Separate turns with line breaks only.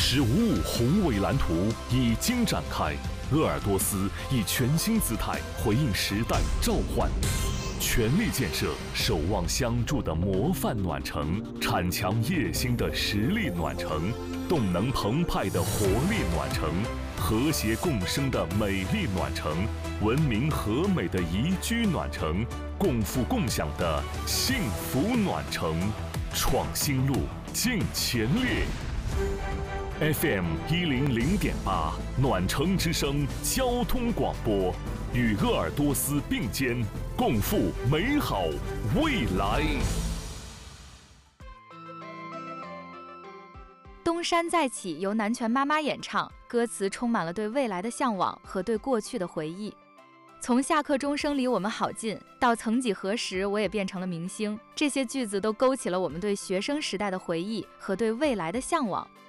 “15+5”宏伟蓝图已经展开，鄂尔多斯以全新姿态回应时代召唤，全力建设守望相助的模范暖城，铲强业兴的实力暖城，动能澎湃的活力暖城，和谐共生的美丽暖城，文明和美的宜居暖城，共富共享的幸福暖城。创新路，尽前列。FM 100.8暖城之声交通广播，与鄂尔多斯并肩，共赴美好未来。
东山再起由南拳妈妈演唱，歌词充满了对未来的向往和对过去的回忆。从下课钟声离我们好近，到曾几何时我也变成了明星，这些句子都勾起了我们对学生时代的回忆和对未来的向往。